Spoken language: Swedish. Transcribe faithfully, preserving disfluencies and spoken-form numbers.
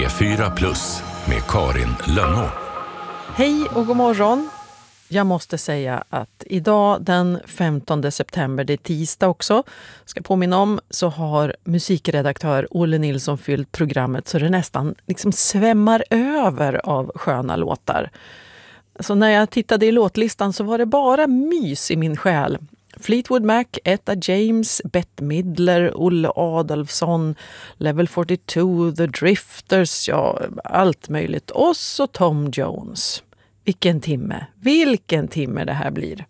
fyra plus med Karin Lönnå. Hej och god morgon. Jag måste säga att idag den femtonde september, det är tisdag också, ska påminna om, så har musikredaktör Olle Nilsson fyllt programmet så det nästan liksom svämmar över av sköna låtar. Så när jag tittade i låtlistan så var det bara mys i min själ. Fleetwood Mac, Etta James, Bette Midler, Olle Adolfsson, Level fyrtiotvå, The Drifters, ja, allt möjligt. Och så Tom Jones. Vilken timme, vilken timme det här blir.